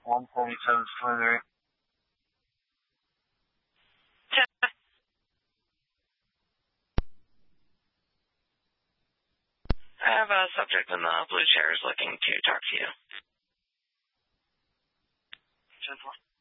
147.23. I have a subject in the blue chairs looking to talk to you. 10-4.